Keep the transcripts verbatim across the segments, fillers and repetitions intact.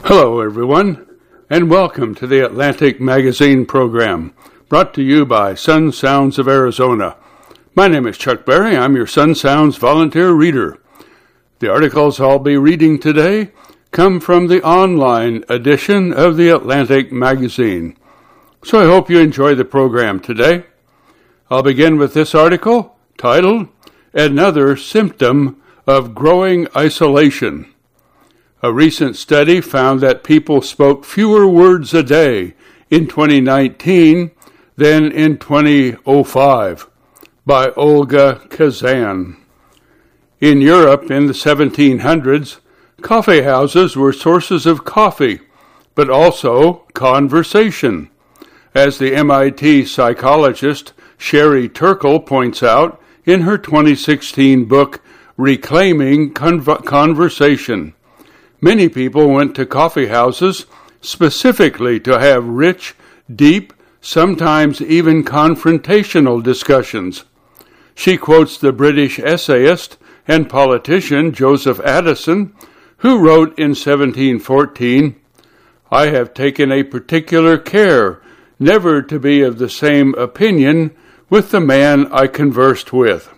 Hello, everyone, and welcome to the Atlantic Magazine program, brought to you by Sun Sounds of Arizona. My name is Chuck Berry. I'm your Sun Sounds volunteer reader. The articles I'll be reading today come from the online edition of the Atlantic Magazine. So I hope you enjoy the program today. I'll begin with this article titled, Another Symptom of Growing Isolation. A recent study found that people spoke fewer words a day in twenty nineteen than in two thousand five, by Olga Kazan. In Europe in the seventeen hundreds, coffee houses were sources of coffee, but also conversation. As the M I T psychologist Sherry Turkle points out in her twenty sixteen book, Reclaiming Conv- Conversation. Many people went to coffee houses specifically to have rich, deep, sometimes even confrontational discussions. She quotes the British essayist and politician Joseph Addison, who wrote in seventeen fourteen, "I have taken a particular care never to be of the same opinion with the man I conversed with."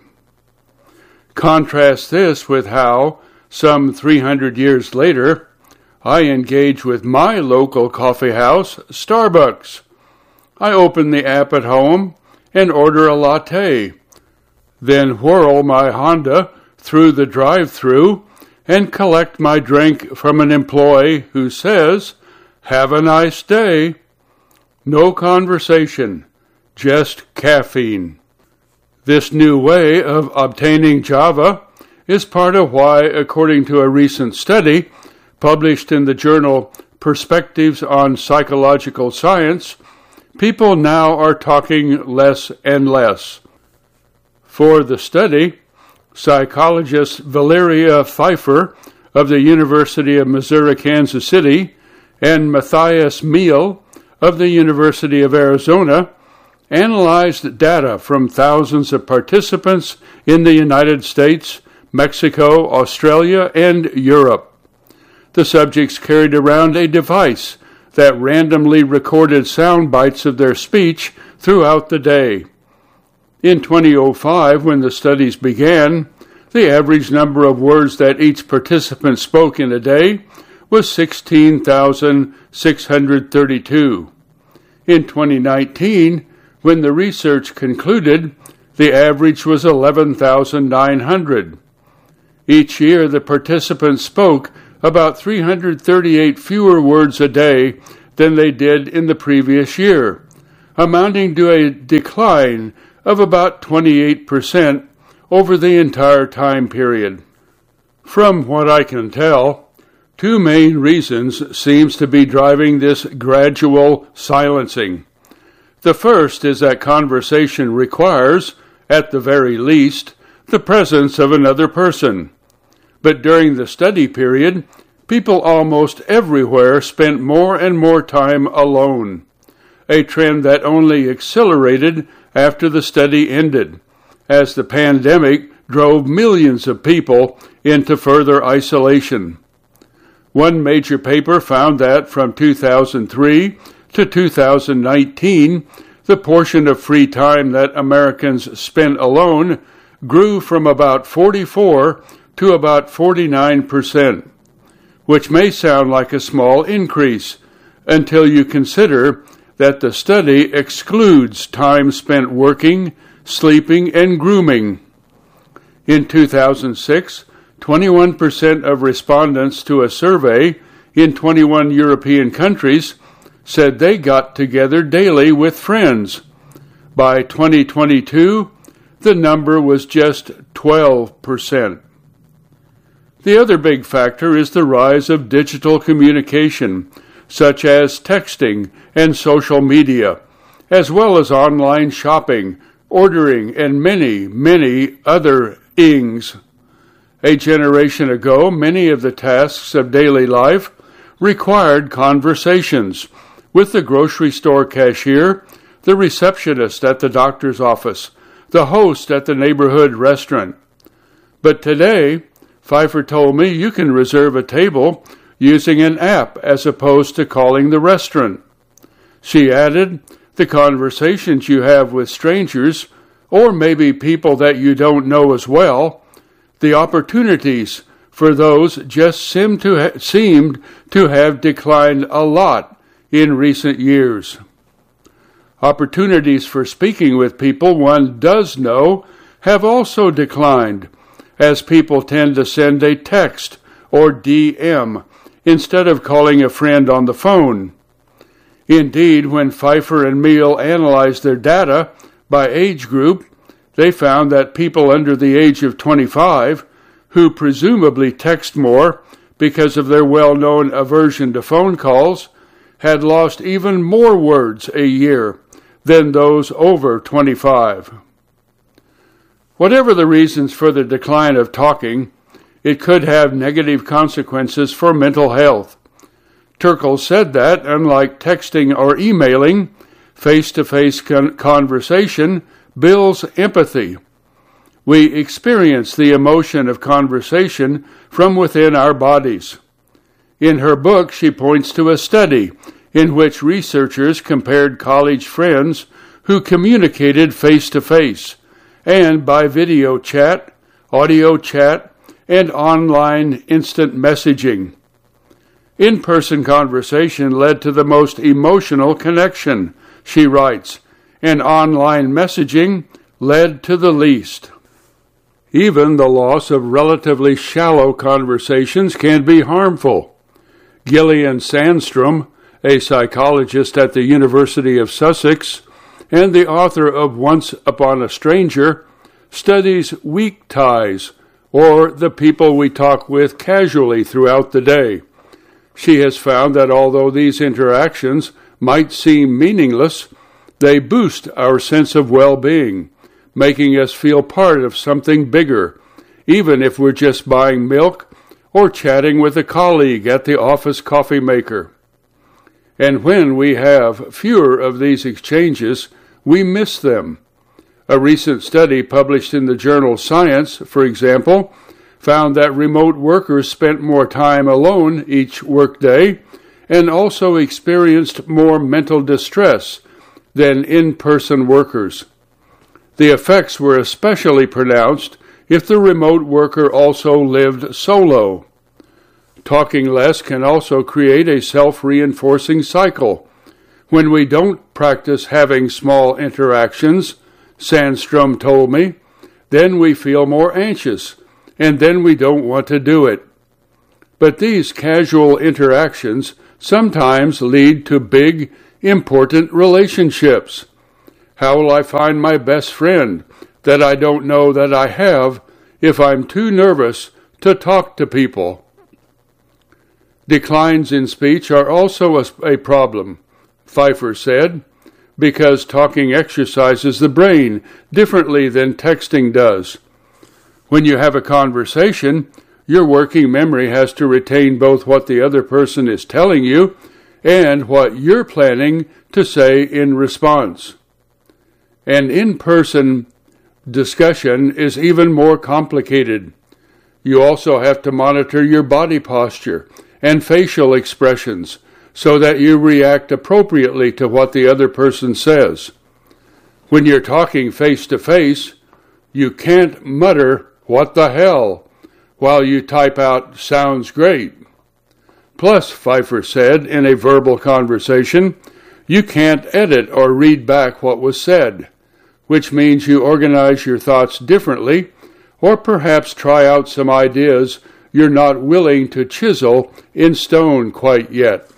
Contrast this with how, some three hundred years later, I engage with my local coffee house, Starbucks. I open the app at home and order a latte, then whirl my Honda through the drive-thru and collect my drink from an employee who says, "Have a nice day." No conversation, just caffeine. This new way of obtaining Java is part of why, according to a recent study published in the journal Perspectives on Psychological Science, people now are talking less and less. For the study, psychologists Valeria Pfeiffer of the University of Missouri-Kansas City and Matthias Mehl of the University of Arizona analyzed data from thousands of participants in the United States, Mexico, Australia, and Europe. The subjects carried around a device that randomly recorded sound bites of their speech throughout the day. In two thousand five, when the studies began, the average number of words that each participant spoke in a day was sixteen thousand six hundred thirty-two. In twenty nineteen, when the research concluded, the average was eleven thousand nine hundred. Each year, the participants spoke about three hundred thirty-eight fewer words a day than they did in the previous year, amounting to a decline of about twenty-eight percent over the entire time period. From what I can tell, two main reasons seems to be driving this gradual silencing. The first is that conversation requires, at the very least, the presence of another person. But during the study period, people almost everywhere spent more and more time alone, a trend that only accelerated after the study ended, as the pandemic drove millions of people into further isolation. One major paper found that from two thousand three to two thousand nineteen, the portion of free time that Americans spent alone grew from about forty-four to about forty-nine percent, which may sound like a small increase until you consider that the study excludes time spent working, sleeping, and grooming. In two thousand six, twenty-one percent of respondents to a survey in twenty-one European countries said they got together daily with friends. By twenty twenty-two, the number was just twelve percent. The other big factor is the rise of digital communication, such as texting and social media, as well as online shopping, ordering, and many, many other ings. A generation ago, many of the tasks of daily life required conversations with the grocery store cashier, the receptionist at the doctor's office, the host at the neighborhood restaurant. But today, Pfeiffer told me you can reserve a table using an app as opposed to calling the restaurant. She added, the conversations you have with strangers, or maybe people that you don't know as well, the opportunities for those just seem to ha- seemed to have declined a lot in recent years. Opportunities for speaking with people one does know have also declined, as people tend to send a text or D M instead of calling a friend on the phone. Indeed, when Pfeiffer and Meehl analyzed their data by age group, they found that people under the age of twenty-five, who presumably text more because of their well-known aversion to phone calls, had lost even more words a year than those over twenty-five. Whatever the reasons for the decline of talking, it could have negative consequences for mental health. Turkle said that, unlike texting or emailing, face-to-face con- conversation builds empathy. We experience the emotion of conversation from within our bodies. In her book, she points to a study in which researchers compared college friends who communicated face-to-face and by video chat, audio chat, and online instant messaging. In-person conversation led to the most emotional connection, she writes, and online messaging led to the least. Even the loss of relatively shallow conversations can be harmful. Gillian Sandstrom, a psychologist at the University of Sussex and the author of Once Upon a Stranger, studies weak ties, or the people we talk with casually throughout the day. She has found that although these interactions might seem meaningless, they boost our sense of well-being, making us feel part of something bigger, even if we're just buying milk or chatting with a colleague at the office coffee maker. And when we have fewer of these exchanges, we miss them. A recent study published in the journal Science, for example, found that remote workers spent more time alone each workday and also experienced more mental distress than in-person workers. The effects were especially pronounced if the remote worker also lived solo. Talking less can also create a self-reinforcing cycle. When we don't practice having small interactions, Sandstrom told me, then we feel more anxious, and then we don't want to do it. But these casual interactions sometimes lead to big, important relationships. How will I find my best friend that I don't know that I have if I'm too nervous to talk to people? Declines in speech are also a, a problem, Pfeiffer said, because talking exercises the brain differently than texting does. When you have a conversation, your working memory has to retain both what the other person is telling you and what you're planning to say in response. An in-person discussion is even more complicated. You also have to monitor your body posture and facial expressions so that you react appropriately to what the other person says. When you're talking face-to-face, you can't mutter, "What the hell?" while you type out, "Sounds great." Plus, Pfeiffer said in a verbal conversation, you can't edit or read back what was said, which means you organize your thoughts differently, or perhaps try out some ideas you're not willing to chisel in stone quite yet.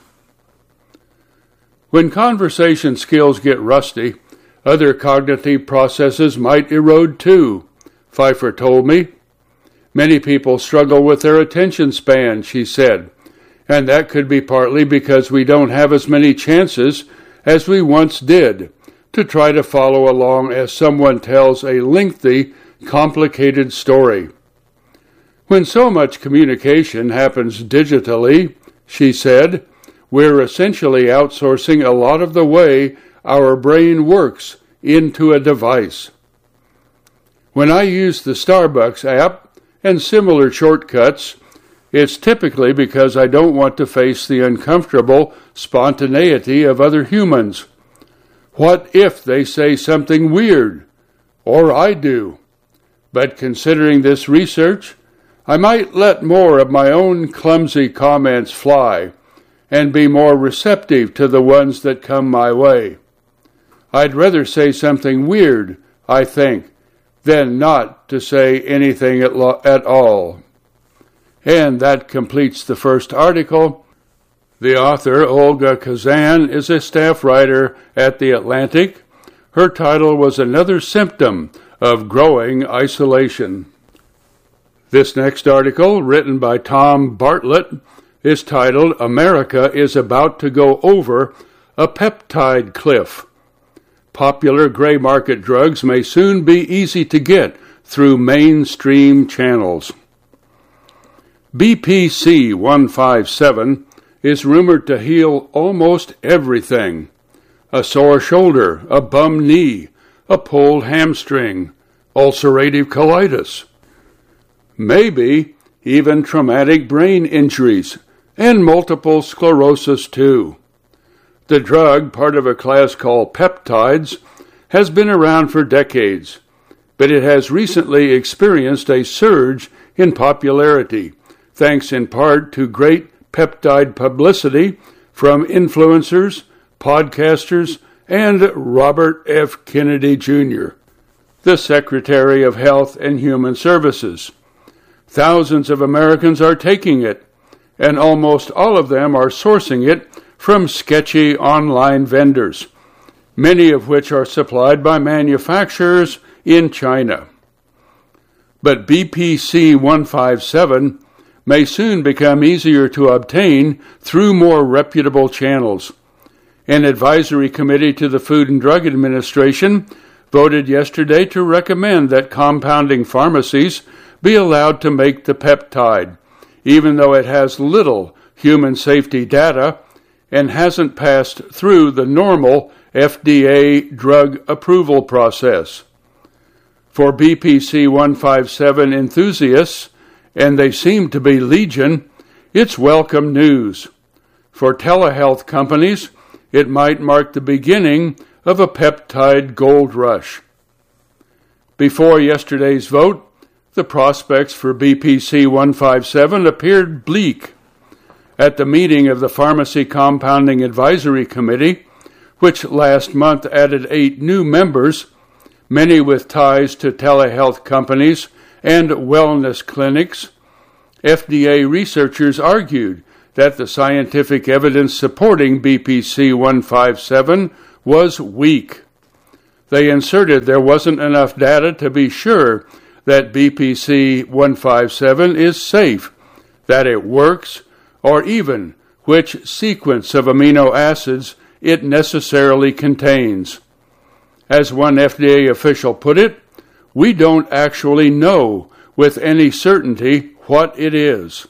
When conversation skills get rusty, other cognitive processes might erode too, Pfeiffer told me. Many people struggle with their attention span, she said, and that could be partly because we don't have as many chances as we once did to try to follow along as someone tells a lengthy, complicated story. When so much communication happens digitally, she said, we're essentially outsourcing a lot of the way our brain works into a device. When I use the Starbucks app and similar shortcuts, it's typically because I don't want to face the uncomfortable spontaneity of other humans. What if they say something weird? Or I do. But considering this research, I might let more of my own clumsy comments fly and be more receptive to the ones that come my way. I'd rather say something weird, I think, than not to say anything at, lo- at all. And that completes the first article. The author, Olga Kazan, is a staff writer at The Atlantic. Her title was Another Symptom of Growing Isolation. This next article, written by Tom Bartlett, is titled America is About to Go Over a Peptide Cliff. Popular gray market drugs may soon be easy to get through mainstream channels. B P C one fifty-seven is rumored to heal almost everything. A sore shoulder, a bum knee, a pulled hamstring, ulcerative colitis. Maybe even traumatic brain injuries and multiple sclerosis too. The drug, part of a class called peptides, has been around for decades, but it has recently experienced a surge in popularity, thanks in part to great peptide publicity from influencers, podcasters, and Robert F. Kennedy Junior, the Secretary of Health and Human Services. Thousands of Americans are taking it, and almost all of them are sourcing it from sketchy online vendors, many of which are supplied by manufacturers in China. But B P C one fifty-seven may soon become easier to obtain through more reputable channels. An advisory committee to the Food and Drug Administration voted yesterday to recommend that compounding pharmacies be allowed to make the peptide, even though it has little human safety data and hasn't passed through the normal F D A drug approval process. For B P C one fifty-seven enthusiasts, and they seem to be legion, it's welcome news. For telehealth companies, it might mark the beginning of a peptide gold rush. Before yesterday's vote, the prospects for B P C one fifty-seven appeared bleak. At the meeting of the Pharmacy Compounding Advisory Committee, which last month added eight new members, many with ties to telehealth companies and wellness clinics, F D A researchers argued that the scientific evidence supporting B P C one fifty-seven was weak. They inserted there wasn't enough data to be sure that B P C one fifty-seven is safe, that it works, or even which sequence of amino acids it necessarily contains. As one F D A official put it, we don't actually know with any certainty what it is.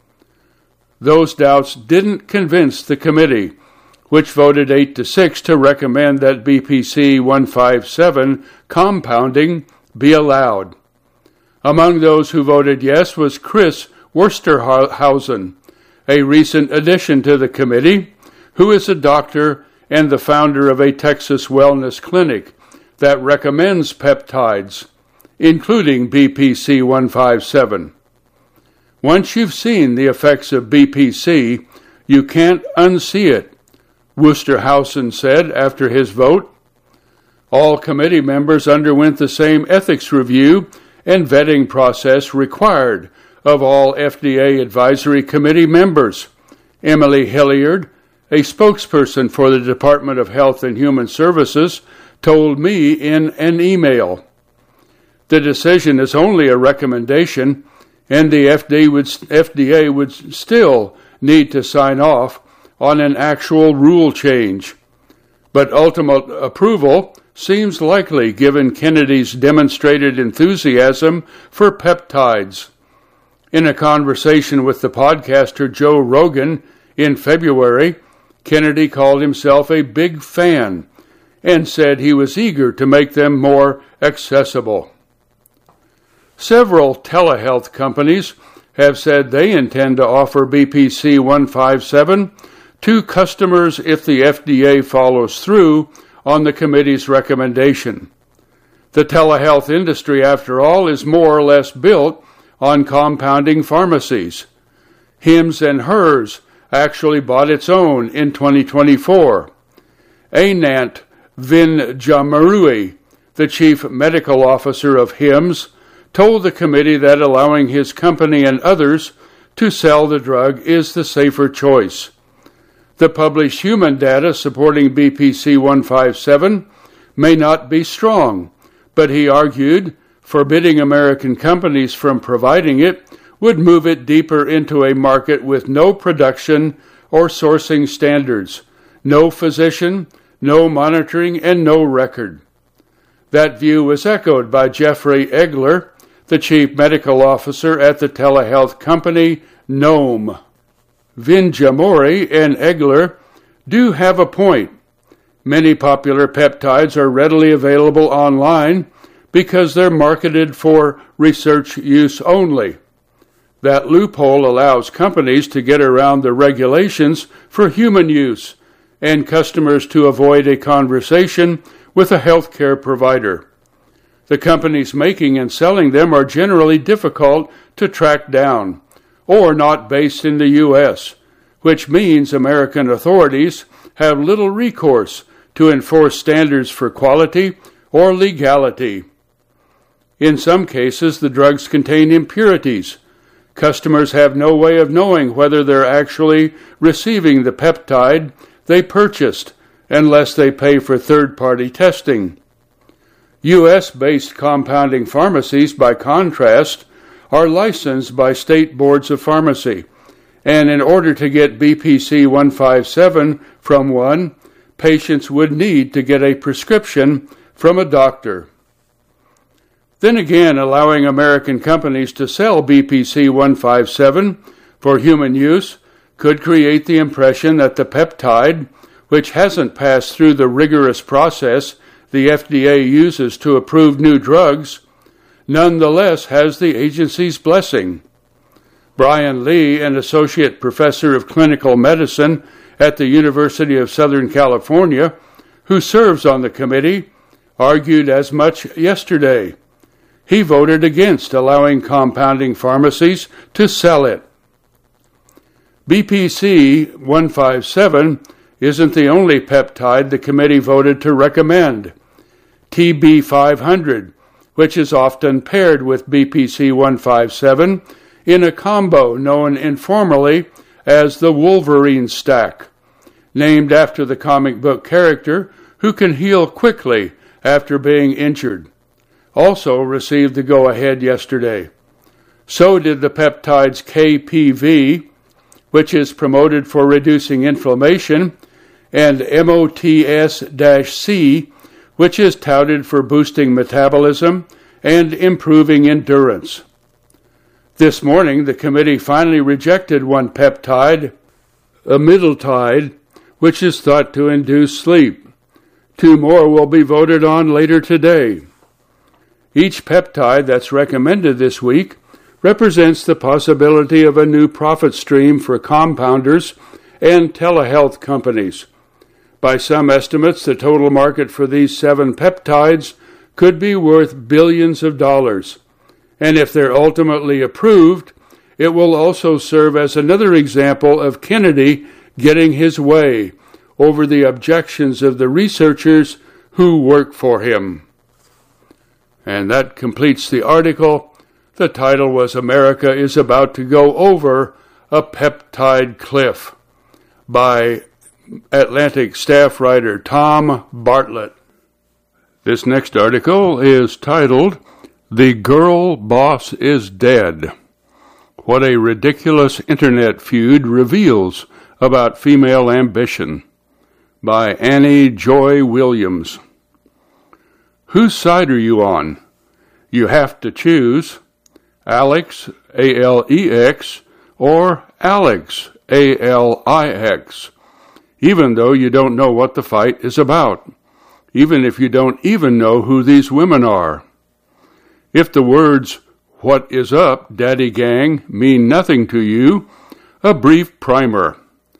Those doubts didn't convince the committee, which voted eight to six to recommend that B P C one fifty-seven compounding be allowed. Among those who voted yes was Chris Wusterhausen, a recent addition to the committee, who is a doctor and the founder of a Texas wellness clinic that recommends peptides, including B P C one fifty-seven. Once you've seen the effects of B P C, you can't unsee it, Wusterhausen said after his vote. All committee members underwent the same ethics review and vetting process required of all F D A advisory committee members. Emily Hilliard, a spokesperson for the Department of Health and Human Services, told me in an email. The decision is only a recommendation, and the F D A would, F D A would still need to sign off on an actual rule change. But ultimate approval seems likely given Kennedy's demonstrated enthusiasm for peptides. In a conversation with the podcaster Joe Rogan in February, Kennedy called himself a big fan and said he was eager to make them more accessible. Several telehealth companies have said they intend to offer B P C one fifty-seven to customers if the F D A follows through on the committee's recommendation. The telehealth industry, after all, is more or less built on compounding pharmacies. Hims and Hers actually bought its own in twenty twenty-four. Anant Vinjamarui, the chief medical officer of Hims, told the committee that allowing his company and others to sell the drug is the safer choice. The published human data supporting B P C one fifty-seven may not be strong, but he argued forbidding American companies from providing it would move it deeper into a market with no production or sourcing standards, no physician, no monitoring, and no record. That view was echoed by Jeffrey Egler, the chief medical officer at the telehealth company Noam. Vinjamori and Egler do have a point. Many popular peptides are readily available online because they're marketed for research use only. That loophole allows companies to get around the regulations for human use and customers to avoid a conversation with a healthcare provider. The companies making and selling them are generally difficult to track down or not based in the U S, which means American authorities have little recourse to enforce standards for quality or legality. In some cases, the drugs contain impurities. Customers have no way of knowing whether they're actually receiving the peptide they purchased unless they pay for third-party testing. U S-based compounding pharmacies, by contrast, are licensed by state boards of pharmacy, and in order to get B P C one fifty-seven from one, patients would need to get a prescription from a doctor. Then again, allowing American companies to sell B P C one fifty-seven for human use could create the impression that the peptide, which hasn't passed through the rigorous process the F D A uses to approve new drugs, nonetheless has the agency's blessing. Brian Lee, an associate professor of clinical medicine at the University of Southern California, who serves on the committee, argued as much yesterday. He voted against allowing compounding pharmacies to sell it. B P C one fifty-seven isn't the only peptide the committee voted to recommend. T B five hundred, which is often paired with B P C one fifty-seven in a combo known informally as the Wolverine stack, named after the comic book character who can heal quickly after being injured, also received the go-ahead yesterday. So did the peptides K P V, which is promoted for reducing inflammation, and M O T S C, which is touted for boosting metabolism and improving endurance. This morning, the committee finally rejected one peptide, Amytalide, which is thought to induce sleep. Two more will be voted on later today. Each peptide that's recommended this week represents the possibility of a new profit stream for compounders and telehealth companies. By some estimates, the total market for these seven peptides could be worth billions of dollars. And if they're ultimately approved, it will also serve as another example of Kennedy getting his way over the objections of the researchers who work for him. And that completes the article. The title was America is About to Go Over a Peptide Cliff by Atlantic staff writer Tom Bartlett. This next article is titled, The Girl Boss is Dead. What a ridiculous internet feud reveals about female ambition, by Annie Joy Williams. Whose side are you on? You have to choose Alex, A L E X, or Alex, A L I X, even though you don't know what the fight is about, even if you don't even know who these women are. If the words, What is up, Daddy Gang, mean nothing to you? A brief primer.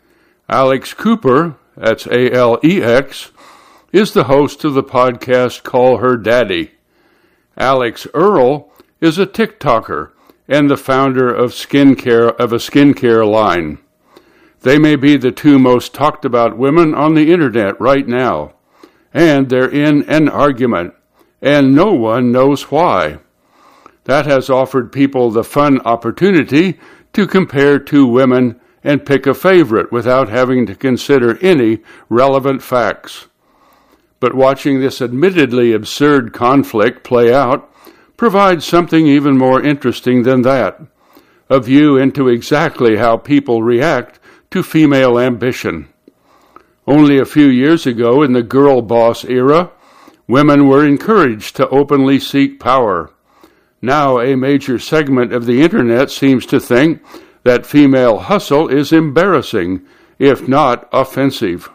Alex Cooper, that's A L E X, is the host of the podcast Call Her Daddy. Alex Earle is a TikToker and the founder of skincare of a skincare line. They may be the two most talked about women on the internet right now, and they're in an argument, and no one knows why. That has offered people the fun opportunity to compare two women and pick a favorite without having to consider any relevant facts. But watching this admittedly absurd conflict play out provides something even more interesting than that, a view into exactly how people react to female ambition. Only a few years ago, in the girl boss era, women were encouraged to openly seek power. Now a major segment of the internet seems to think that female hustle is embarrassing, if not offensive.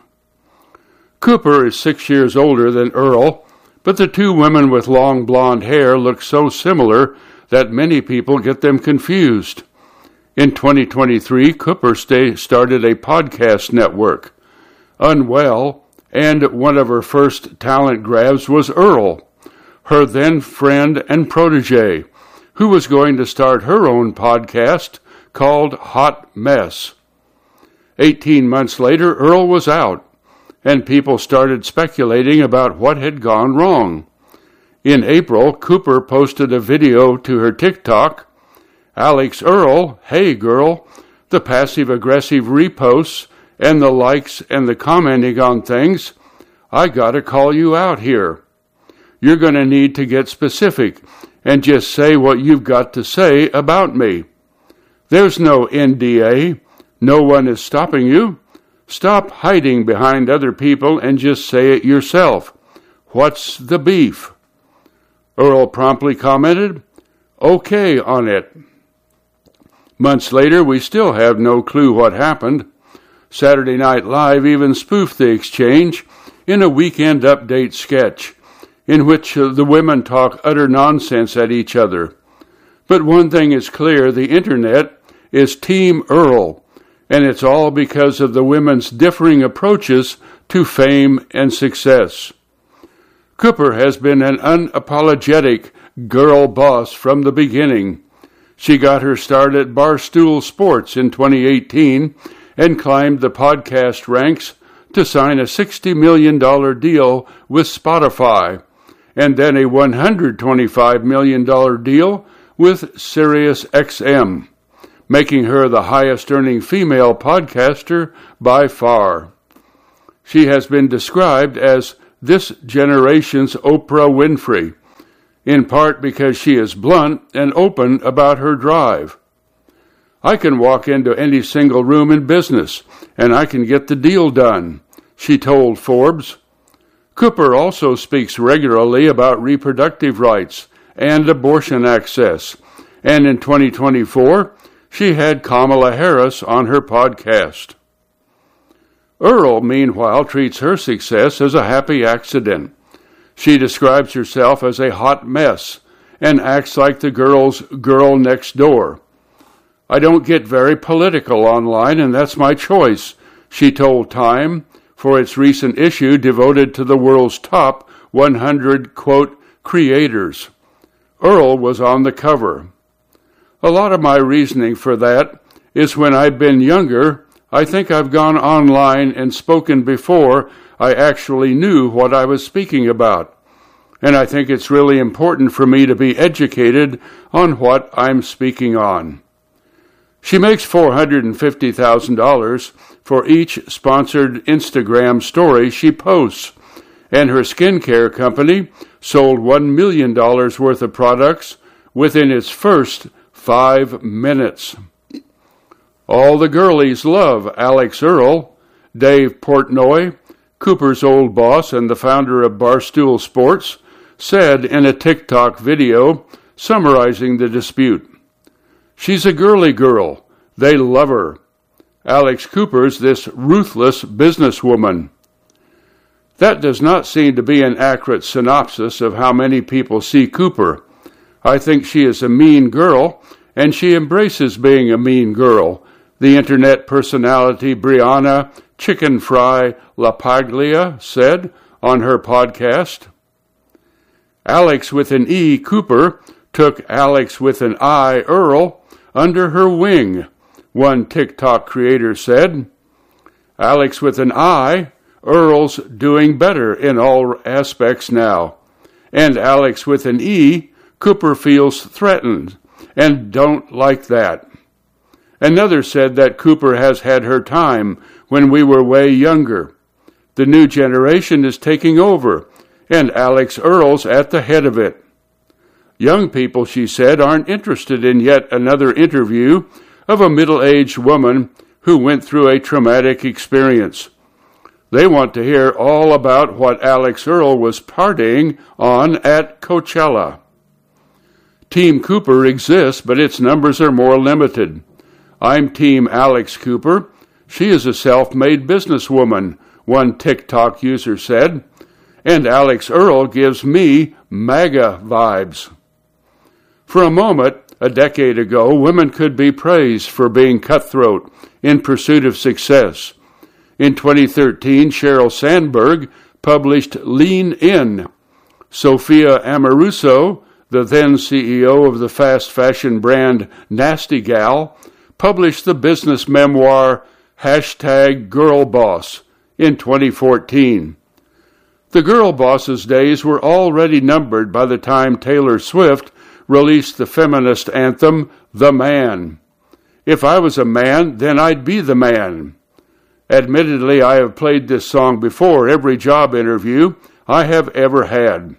Cooper is six years older than Earle, but the two women with long blonde hair look so similar that many people get them confused. In twenty twenty-three, Cooper stay, started a podcast network. Unwell, and one of her first talent grabs was Earle, her then friend and protege, who was going to start her own podcast called Hot Mess. Eighteen months later, Earle was out, and people started speculating about what had gone wrong. In April, Cooper posted a video to her TikTok. Alex Earle, hey girl, the passive-aggressive reposts and the likes and the commenting on things, I gotta call you out here. You're gonna need to get specific and just say what you've got to say about me. There's no N D A. No one is stopping you. Stop hiding behind other people and just say it yourself. What's the beef? Earle promptly commented, okay on it. Months later, we still have no clue what happened. Saturday Night Live even spoofed the exchange in a Weekend Update sketch, in which uh, the women talk utter nonsense at each other. But one thing is clear, the internet is Team Earle, and it's all because of the women's differing approaches to fame and success. Cooper has been an unapologetic girl boss from the beginning. She got her start at Barstool Sports in twenty eighteen and climbed the podcast ranks to sign a sixty million dollars deal with Spotify, and then a one hundred twenty-five million dollars deal with Sirius X M, making her the highest-earning female podcaster by far. She has been described as this generation's Oprah Winfrey, in part because she is blunt and open about her drive. I can walk into any single room in business, and I can get the deal done, she told Forbes. Cooper also speaks regularly about reproductive rights and abortion access, and in twenty twenty-four, she had Kamala Harris on her podcast. Earle, meanwhile, treats her success as a happy accident. She describes herself as a hot mess and acts like the girl's girl next door. I don't get very political online, and that's my choice, she told Time for its recent issue devoted to the world's top one hundred, quote, creators. Earle was on the cover. A lot of my reasoning for that is when I've been younger, I think I've gone online and spoken before I actually knew what I was speaking about. And I think it's really important for me to be educated on what I'm speaking on. She makes four hundred fifty thousand dollars for each sponsored Instagram story she posts, and her skincare company sold one million dollars worth of products within its first five minutes. All the girlies love Alex Earle. Dave Portnoy, Cooper's old boss and the founder of Barstool Sports, said in a TikTok video summarizing the dispute. She's a girly girl. They love her. Alex Cooper's this ruthless businesswoman. That does not seem to be an accurate synopsis of how many people see Cooper. I think she is a mean girl, and she embraces being a mean girl, the internet personality Brianna Chicken Fry LaPaglia said on her podcast. Alex with an E Cooper took Alex with an I Earl under her wing, one TikTok creator said. Alex with an I, Earl's doing better in all aspects now. And Alex with an E, Cooper feels threatened and don't like that. Another said that Cooper has had her time when we were way younger. The new generation is taking over, and Alex Earl's at the head of it. Young people, she said, aren't interested in yet another interview of a middle-aged woman who went through a traumatic experience. They want to hear all about what Alex Earl was partying on at Coachella. Team Cooper exists, but its numbers are more limited. I'm Team Alex Cooper. She is a self-made businesswoman, one TikTok user said. And Alex Earl gives me MAGA vibes. For a moment, a decade ago, women could be praised for being cutthroat in pursuit of success. In twenty thirteen, Sheryl Sandberg published Lean In. Sophia Amoruso, the then C E O of the fast fashion brand Nasty Gal, published the business memoir Hashtag Girl Boss in twenty fourteen. The girl boss's days were already numbered by the time Taylor Swift released the feminist anthem, The Man. If I was a man, then I'd be the man. Admittedly, I have played this song before every job interview I have ever had.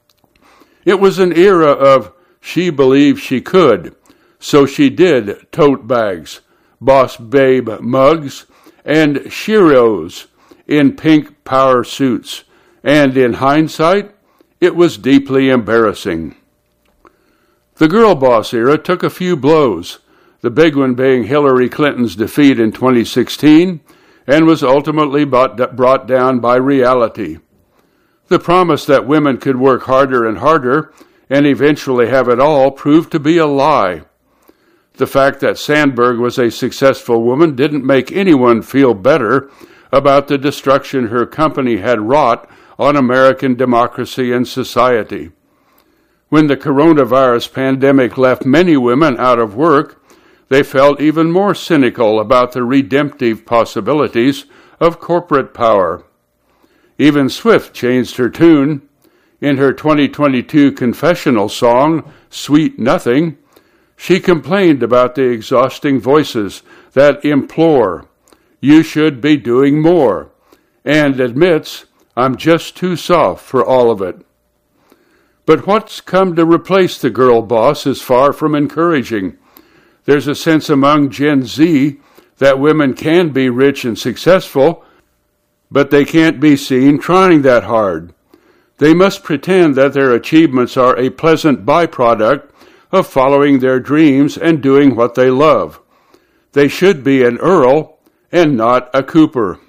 It was an era of she believed she could, so she did tote bags, Boss Babe mugs, and Cheerios in pink power suits. And in hindsight, it was deeply embarrassing. The girl boss era took a few blows, the big one being Hillary Clinton's defeat in twenty sixteen, and was ultimately brought down by reality. The promise that women could work harder and harder and eventually have it all proved to be a lie. The fact that Sandberg was a successful woman didn't make anyone feel better about the destruction her company had wrought on American democracy and society. When the coronavirus pandemic left many women out of work, they felt even more cynical about the redemptive possibilities of corporate power. Even Swift changed her tune. In her twenty twenty-two confessional song, Sweet Nothing, she complained about the exhausting voices that implore, you should be doing more, and admits, I'm just too soft for all of it. But what's come to replace the girl boss is far from encouraging. There's a sense among Gen Z that women can be rich and successful, but they can't be seen trying that hard. They must pretend that their achievements are a pleasant byproduct of following their dreams and doing what they love. They should be an Earl and not a Cooper.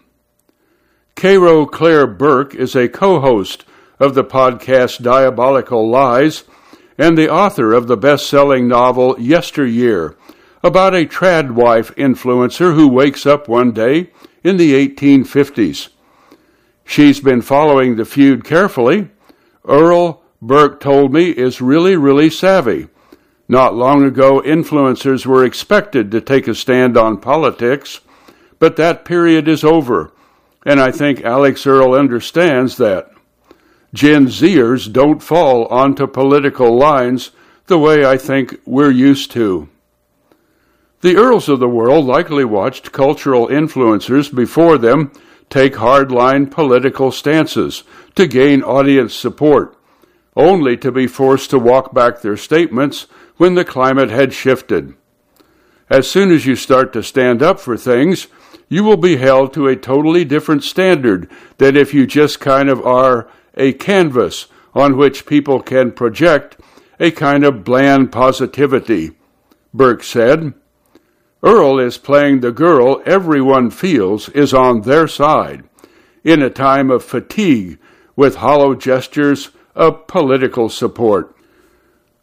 Cairo Claire Burke is a co-host of the podcast Diabolical Lies and the author of the best-selling novel Yesteryear, about a trad wife influencer who wakes up one day in the eighteen fifties. She's been following the feud carefully. Earl, Burke told me, is really, really savvy. Not long ago, influencers were expected to take a stand on politics, but that period is over, and I think Alex Earl understands that. Gen Zers don't fall onto political lines the way I think we're used to. The Earls of the world likely watched cultural influencers before them take hardline political stances to gain audience support, only to be forced to walk back their statements when the climate had shifted. As soon as you start to stand up for things, you will be held to a totally different standard than if you just kind of are a canvas on which people can project a kind of bland positivity, Burke said. Earl is playing the girl everyone feels is on their side, in a time of fatigue with hollow gestures of political support.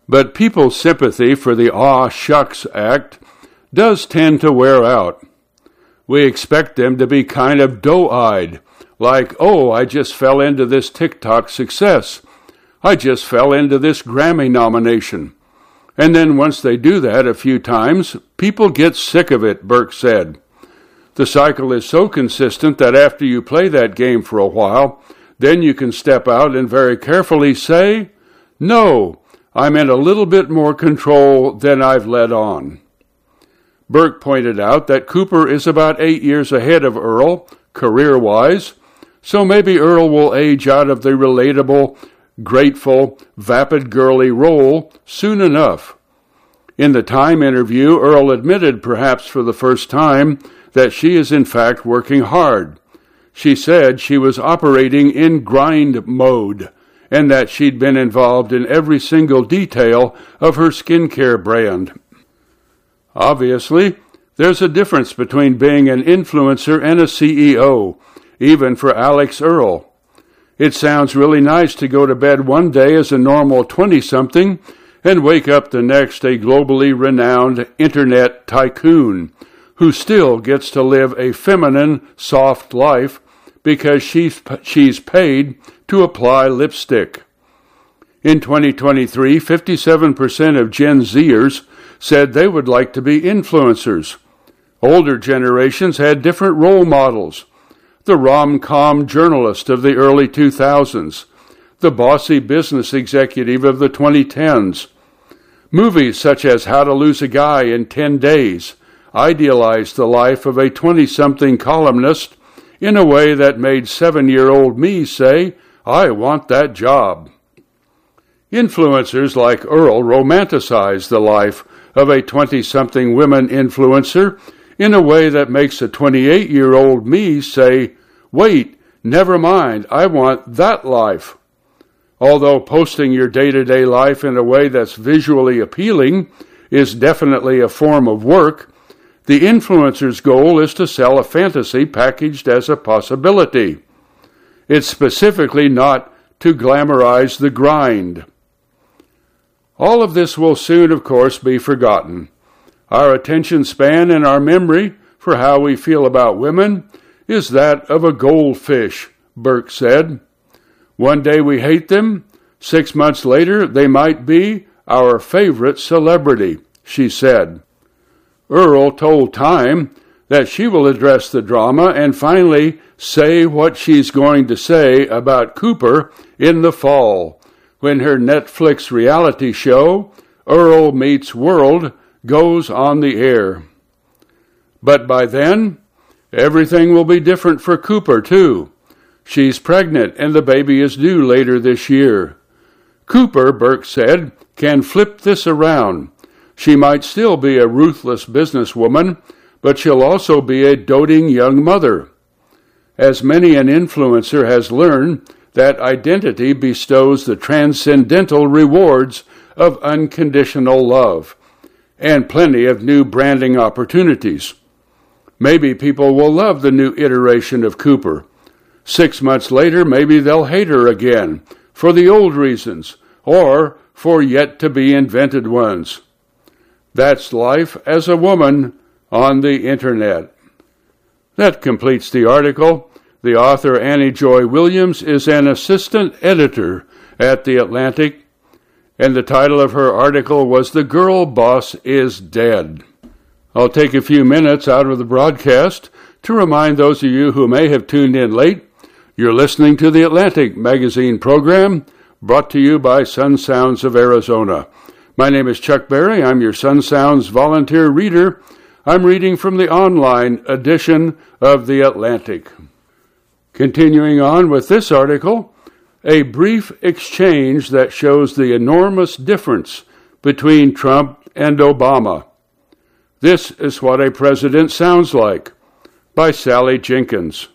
But people's sympathy for the aw shucks act does tend to wear out. We expect them to be kind of doe-eyed, like, oh, I just fell into this TikTok success. I just fell into this Grammy nomination. And then once they do that a few times, people get sick of it, Burke said. The cycle is so consistent that after you play that game for a while, then you can step out and very carefully say, no, I'm in a little bit more control than I've let on. Burke pointed out that Cooper is about eight years ahead of Earl, career-wise, so maybe Earl will age out of the relatable, grateful, vapid girly role soon enough. In the Time interview, Earl admitted, perhaps for the first time, that she is in fact working hard. She said she was operating in grind mode, and that she'd been involved in every single detail of her skincare brand. Obviously, there's a difference between being an influencer and a C E O, even for Alex Earl. It sounds really nice to go to bed one day as a normal twenty-something and wake up the next a globally renowned internet tycoon who still gets to live a feminine, soft life because she's, she's paid to apply lipstick. In twenty twenty-three, fifty-seven percent of Gen Zers said they would like to be influencers. Older generations had different role models. The rom-com journalist of the early two thousands, the bossy business executive of the twenty tens. Movies such as How to Lose a Guy in ten days idealized the life of a twenty-something columnist in a way that made seven-year-old me say, I want that job. Influencers like Earl romanticize the life of a twenty-something women influencer in a way that makes a twenty-eight-year-old me say, wait, never mind, I want that life. Although posting your day-to-day life in a way that's visually appealing is definitely a form of work, the influencer's goal is to sell a fantasy packaged as a possibility. It's specifically not to glamorize the grind. All of this will soon, of course, be forgotten. Our attention span and our memory for how we feel about women is that of a goldfish, Burke said. One day we hate them, six months later they might be our favorite celebrity, she said. Earl told Time that she will address the drama and finally say what she's going to say about Cooper in the fall, when her Netflix reality show, Earl Meets World, goes on the air. But by then, everything will be different for Cooper, too. She's pregnant, and the baby is due later this year. Cooper, Burke said, can flip this around. She might still be a ruthless businesswoman, but she'll also be a doting young mother. As many an influencer has learned, that identity bestows the transcendental rewards of unconditional love, and plenty of new branding opportunities. Maybe people will love the new iteration of Cooper. Six months later, maybe they'll hate her again, for the old reasons, or for yet-to-be-invented ones. That's life as a woman on the Internet. That completes the article. The author, Annie Joy Williams, is an assistant editor at The Atlantic, and the title of her article was The Girl Boss is Dead. I'll take a few minutes out of the broadcast to remind those of you who may have tuned in late, you're listening to the Atlantic magazine program, brought to you by Sun Sounds of Arizona. My name is Chuck Berry. I'm your Sun Sounds volunteer reader. I'm reading from the online edition of The Atlantic. Continuing on with this article, a brief exchange that shows the enormous difference between Trump and Obama. This is what a president sounds like, by Sally Jenkins.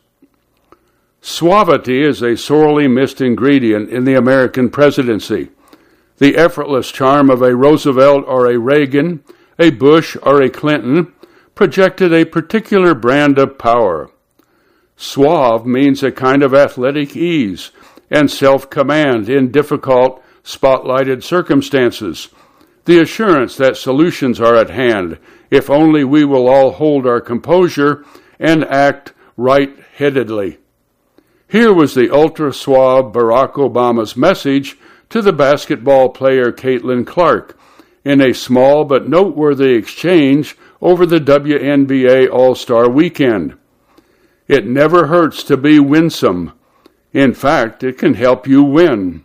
Suavity is a sorely missed ingredient in the American presidency. The effortless charm of a Roosevelt or a Reagan, a Bush or a Clinton, projected a particular brand of power. Suave means a kind of athletic ease and self-command in difficult, spotlighted circumstances, the assurance that solutions are at hand if only we will all hold our composure and act right-headedly. Here was the ultra-suave Barack Obama's message to the basketball player Caitlin Clark in a small but noteworthy exchange over the W N B A All-Star Weekend. It never hurts to be winsome. In fact, it can help you win.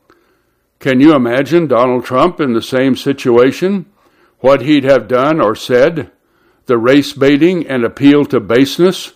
Can you imagine Donald Trump in the same situation? What he'd have done or said? The race baiting and appeal to baseness?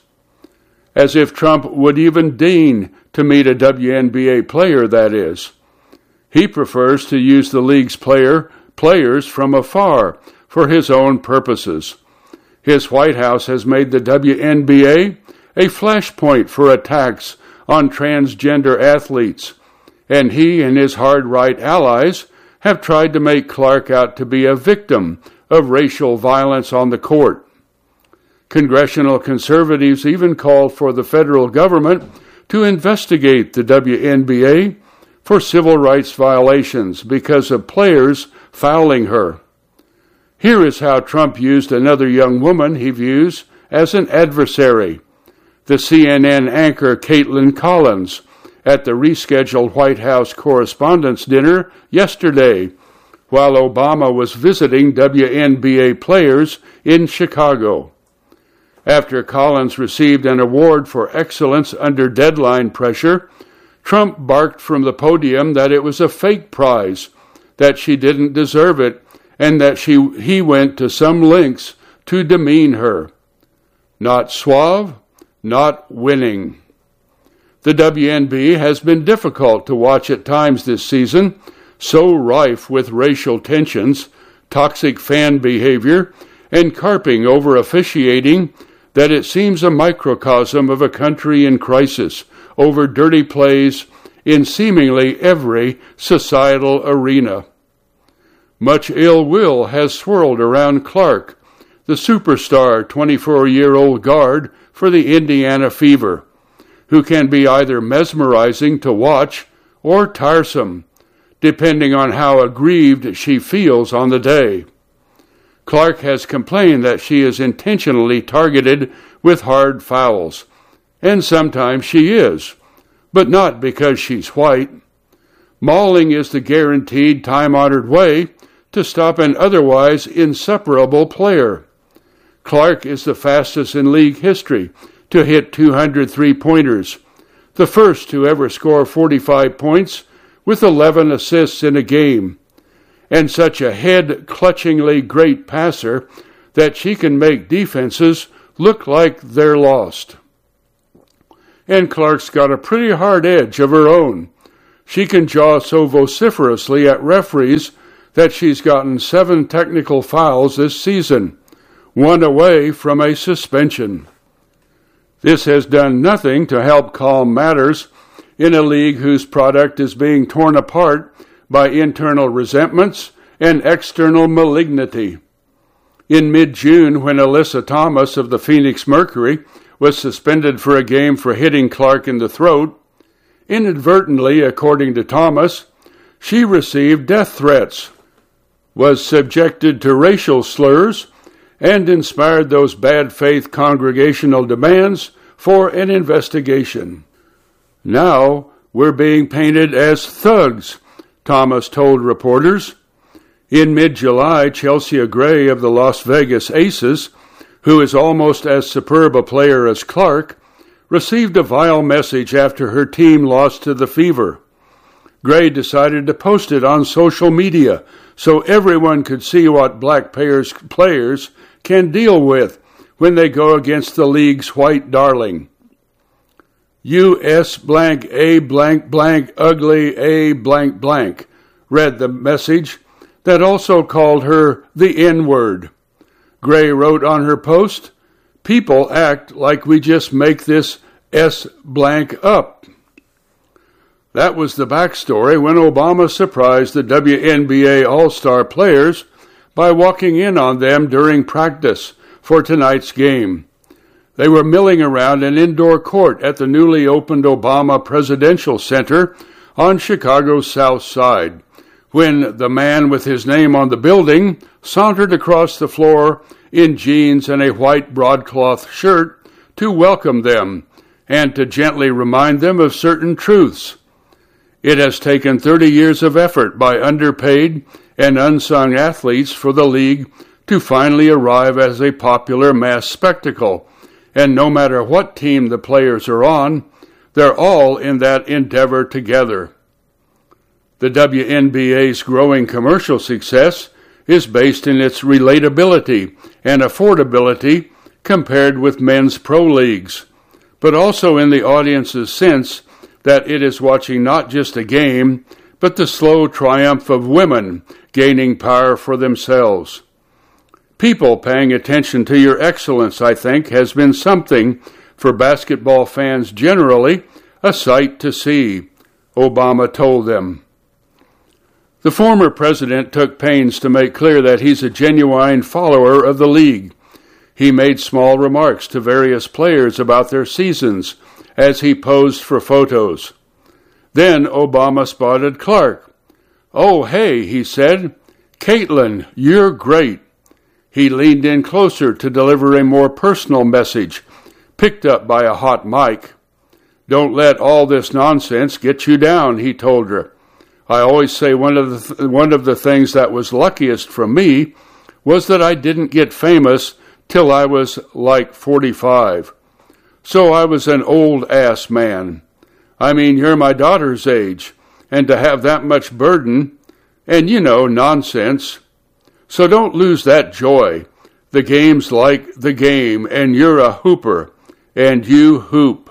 As if Trump would even deign to meet a W N B A player, that is. He prefers to use the league's player players from afar for his own purposes. His White House has made the W N B A a flashpoint for attacks on transgender athletes, and he and his hard-right allies have tried to make Clark out to be a victim of racial violence on the court. Congressional conservatives even called for the federal government to investigate the W N B A for civil rights violations because of players fouling her. Here is how Trump used another young woman he views as an adversary, the C N N anchor Caitlin Collins, at the rescheduled White House Correspondents' Dinner yesterday, while Obama was visiting W N B A players in Chicago. After Collins received an award for excellence under deadline pressure, Trump barked from the podium that it was a fake prize, that she didn't deserve it, and that she he went to some lengths to demean her. Not suave, not winning. The W N B A has been difficult to watch at times this season, so rife with racial tensions, toxic fan behavior, and carping over officiating that it seems a microcosm of a country in crisis over dirty plays in seemingly every societal arena. Much ill will has swirled around Clark, the superstar twenty-four-year-old guard for the Indiana Fever, who can be either mesmerizing to watch or tiresome, depending on how aggrieved she feels on the day. Clark has complained that she is intentionally targeted with hard fouls, and sometimes she is, but not because she's white. Mauling is the guaranteed time-honored way to stop an otherwise inseparable player. Clark is the fastest in league history to hit two hundred three-pointers, the first to ever score forty-five points with eleven assists in a game, and such a head-clutchingly great passer that she can make defenses look like they're lost. And Clark's got a pretty hard edge of her own. She can jaw so vociferously at referees that she's gotten seven technical fouls this season, one away from a suspension. This has done nothing to help calm matters in a league whose product is being torn apart by internal resentments and external malignity. In mid-June, when Alyssa Thomas of the Phoenix Mercury was suspended for a game for hitting Clark in the throat, inadvertently, according to Thomas, she received death threats, was subjected to racial slurs, and inspired those bad faith congregational demands for an investigation. Now we're being painted as thugs, Thomas told reporters. In mid-July, Chelsea Gray of the Las Vegas Aces, who is almost as superb a player as Clark, received a vile message after her team lost to the Fever. Gray decided to post it on social media so everyone could see what black players, players can deal with when they go against the league's white darling. U S blank A blank blank ugly A blank blank, read the message that also called her the N-word. Gray wrote on her post, "People act like we just make this S blank up." That was the backstory when Obama surprised the W N B A All-Star players by walking in on them during practice for tonight's game. They were milling around an indoor court at the newly opened Obama Presidential Center on Chicago's South Side, when the man with his name on the building sauntered across the floor in jeans and a white broadcloth shirt to welcome them and to gently remind them of certain truths. It has taken thirty years of effort by underpaid and unsung athletes for the league to finally arrive as a popular mass spectacle, and no matter what team the players are on, they're all in that endeavor together. The W N B A's growing commercial success is based in its relatability and affordability compared with men's pro leagues, but also in the audience's sense that it is watching not just a game, but the slow triumph of women gaining power for themselves. People paying attention to your excellence, I think, has been something, for basketball fans generally, a sight to see, Obama told them. The former president took pains to make clear that he's a genuine follower of the league. He made small remarks to various players about their seasons as he posed for photos. Then Obama spotted Clark. "Oh, hey," he said, "Caitlin, you're great." He leaned in closer to deliver a more personal message, picked up by a hot mic. "Don't let all this nonsense get you down," he told her. "I always say one of the th- one of the things that was luckiest for me was that I didn't get famous till I was like forty-five. So I was an old-ass man. I mean, you're my daughter's age, and to have that much burden, and, you know, nonsense. So don't lose that joy. The game's like the game, and you're a hooper, and you hoop."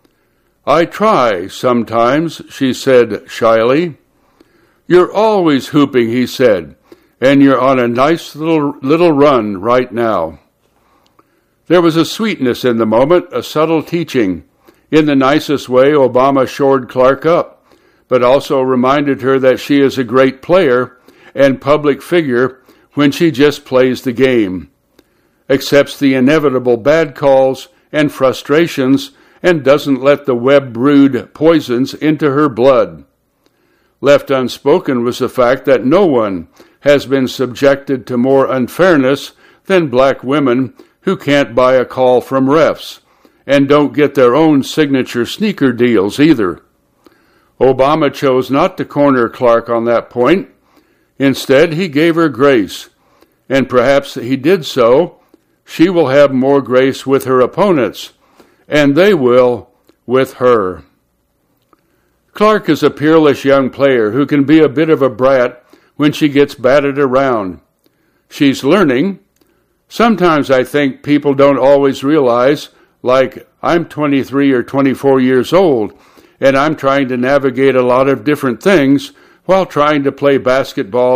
"I try sometimes," she said shyly. "You're always hooping," he said, "and you're on a nice little, little run right now." There was a sweetness in the moment, a subtle teaching. In the nicest way, Obama shored Clark up, but also reminded her that she is a great player and public figure when she just plays the game, accepts the inevitable bad calls and frustrations, and doesn't let the web-brewed poisons into her blood. Left unspoken was the fact that no one has been subjected to more unfairness than black women who can't buy a call from refs and don't get their own signature sneaker deals either. Obama chose not to corner Clark on that point. Instead, he gave her grace, and perhaps he did so. She will have more grace with her opponents, and they will with her. Clark is a peerless young player who can be a bit of a brat when she gets batted around. She's learning. Sometimes I think people don't always realize, like, I'm twenty-three or twenty-four years old, and I'm trying to navigate a lot of different things while trying to play basketball